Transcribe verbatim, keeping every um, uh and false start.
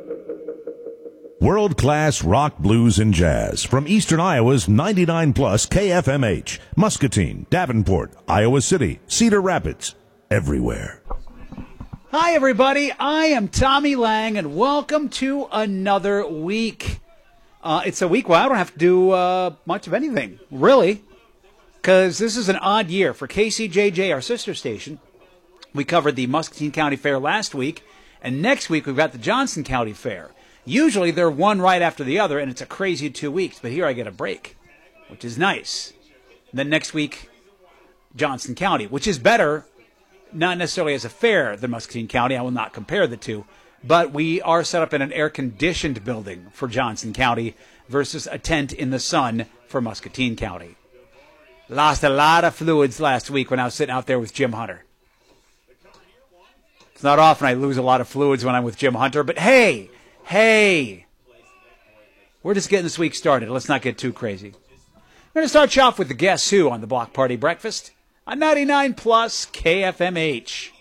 World-class rock, blues, and jazz from Eastern Iowa's ninety-nine plus K F M H, Muscatine, Davenport, Iowa City, Cedar Rapids, everywhere. Hi, everybody. I am Tommy Lang, and welcome to another week. Uh, it's a week where I don't have to do uh, much of anything, really, because this is an odd year. For K C J J, our sister station, we covered the Muscatine County Fair last week, and next week we've got the Johnson County Fair. Usually they're one right after the other, and it's a crazy two weeks, but here I get a break, which is nice. And then next week, Johnson County, which is better, not necessarily as a fair than Muscatine County. I will not compare the two, but we are set up in an air-conditioned building for Johnson County versus a tent in the sun for Muscatine County. Lost a lot of fluids last week when I was sitting out there with Jim Hunter. It's not often I lose a lot of fluids when I'm with Jim Hunter, but hey, hey, we're just getting this week started. Let's not get too crazy. We're going to start you off with the Guess Who on the Block Party Breakfast on ninety-nine plus K F M H.